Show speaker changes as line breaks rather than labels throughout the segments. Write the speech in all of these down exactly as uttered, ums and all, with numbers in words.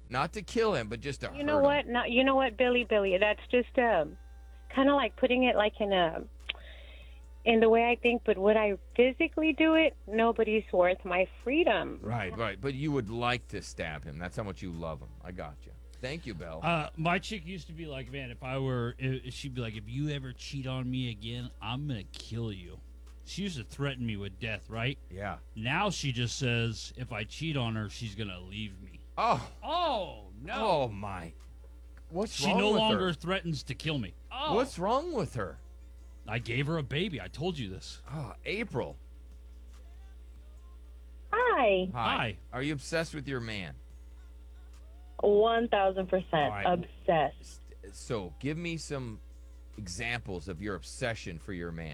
not to kill him, but just to
You
hurt
know
him.
what? No, you know what, Billy, Billy. That's just um, kind of like putting it like in a in the way I think. But would I physically do it? Nobody's worth my freedom.
Right, right. But you would like to stab him. That's how much you love him. I got you. Thank you, Belle.
Uh, my chick used to be like, man, if I were, if, she'd be like, if you ever cheat on me again, I'm gonna kill you. She used to threaten me with death, right?
Yeah.
Now she just says, if I cheat on her, she's gonna leave me.
Oh.
Oh no!
Oh my. What's
She
wrong
no
with
longer
her?
threatens to kill me. Oh.
What's wrong with her?
I gave her a baby. I told you this.
Oh, April.
Hi.
Hi.
Are you obsessed with your man?
One thousand percent
All right.
obsessed.
So, give me some examples of your obsession for your man.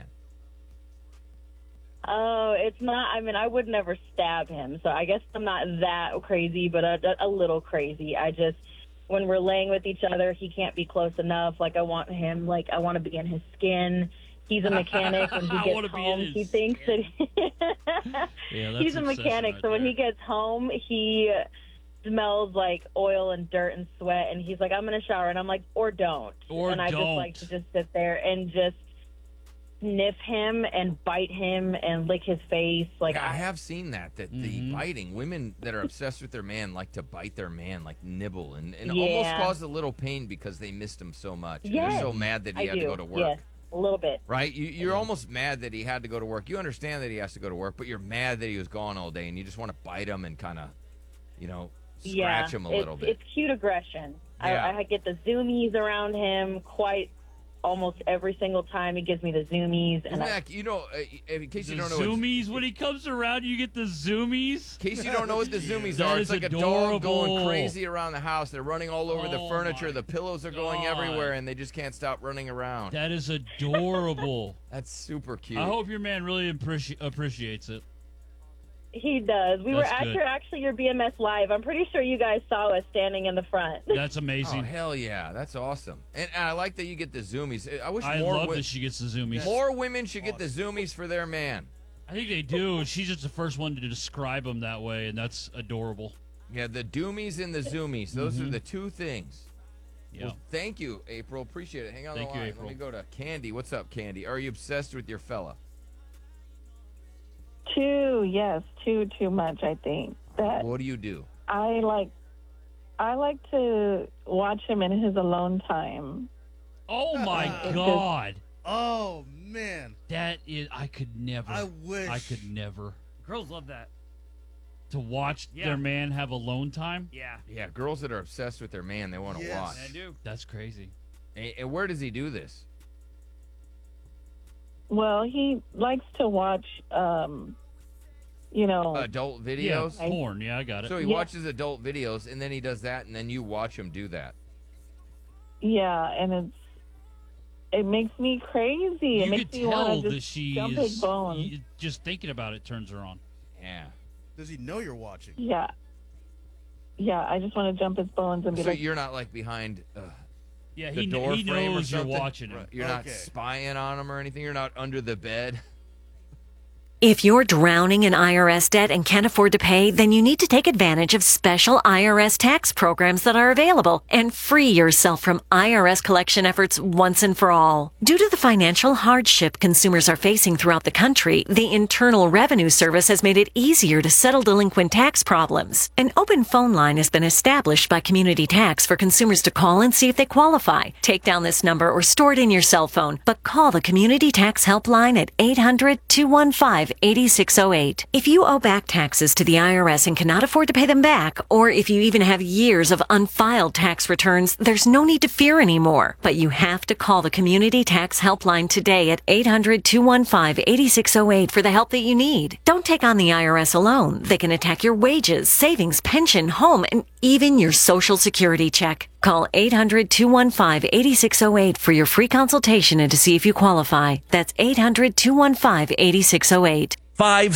Oh, it's not. I mean, I would never stab him, so I guess I'm not that crazy, but a, a little crazy. I just, when we're laying with each other, he can't be close enough. Like I want him, like I want to be in his skin. He's a mechanic. When he
I
gets
wanna be in
home,
his
he thinks
skin.
that
Yeah, that's
he's a
obsession
mechanic.
right
so when
there.
he gets home, he smells like oil and dirt and sweat, and he's like, "I'm gonna shower," and I'm like, "Or don't."
Or
and I
don't.
just like to just sit there and just sniff him and bite him and lick his face. Like
Yeah, I
I,
have seen that. That
Mhm.
the biting women that are obsessed with their man like to bite their man, like nibble, and, and
Yeah.
almost cause a little pain because they missed him so much. And
Yes.
they're so mad that he
I
had
do.
to go to work.
Yes, a little bit.
Right? You, you're almost mad that he had to go to work. You understand that he has to go to work, but you're mad that he was gone all day, and you just want to bite him and kind of, you know, scratch
Yeah,
him a
it's,
little bit.
It's cute aggression.
Yeah.
I, I get the zoomies around him quite almost every single time. He gives me the zoomies,
Isn't
and I,
that, you know, uh, in case
The
you don't know, what-
zoomies. When he comes around, you get the zoomies.
in case you don't know what the zoomies
That
are,
is
it's like a dog going
adorable.
crazy around the house. They're running all over the
Oh
furniture.
my
The pillows are going
God.
everywhere, and they just can't stop running around.
That is adorable.
That's super cute.
I hope your man really appreci- appreciates it.
he does. We were
That's
at
good.
your actually your B M S live. I'm pretty sure you guys saw us standing in the front.
That's
Oh,
amazing.
hell yeah. That's awesome. And, and I like that you get the zoomies. I wish
I
more,
love
wi-
that she gets the zoomies.
more women should get the zoomies for their man.
I think they do. She's just the first one to describe them that way, and that's adorable.
Yeah, the doomies and the zoomies. Those are the two things.
Yeah.
Well, thank you, April. Appreciate it. Hang on
Thank
the
you,
line.
April.
Let me go to Candy. What's up, Candy? Are you obsessed with your fella?
Too, yes, too, too much, I think. That
What do you do?
I like, I like to watch him in his alone time.
Oh my
Uh,
God,
Oh man,
that is. I could never.
I wish
I could never.
Girls love that.
To watch
Yeah.
their man have alone time.
Yeah,
Yeah, girls that are obsessed with their man, they want to
Yes.
watch.
I do.
That's crazy.
And, and where does he do this?
Well, he likes to watch, um, you know,
Adult
Yeah,
videos?
porn. Yeah, I got it.
So he
Yeah.
watches adult videos, and then he does that, and then you watch him do that.
yeah, and it's it makes me crazy. It
you
makes
could
me
tell
want to
that
just
she
jump
is.
his bones.
you- just thinking about it turns her on.
Yeah.
Does he know you're watching?
Yeah, yeah. I just want to jump his bones and be
So
like,
you're not like behind uh,
Yeah,
the
he, kn-
door
he
frame or
knows you're
something?
watching him.
Right. You're not
Okay.
spying on him or anything. You're not under the bed.
If you're drowning in I R S debt and can't afford to pay, then you need to take advantage of special I R S tax programs that are available and free yourself from I R S collection efforts once and for all. Due to the financial hardship consumers are facing throughout the country, the Internal Revenue Service has made it easier to settle delinquent tax problems. An open phone line has been established by Community Tax for consumers to call and see if they qualify. Take down this number or store it in your cell phone, but call the Community Tax Helpline at eight hundred, two one five, eight six zero eight. If you owe back taxes to the I R S and cannot afford to pay them back, or if you even have years of unfiled tax returns, there's no need to fear anymore. But you have to call the Community Tax Helpline today at eight hundred, two one five, eight six zero eight for the help that you need. Don't take on the I R S alone. They can attack your wages, savings, pension, home, and even your Social Security check. Call eight hundred, two one five, eight six zero eight for your free consultation and to see if you qualify. That's eight hundred, two one five, eight six zero eight.
Five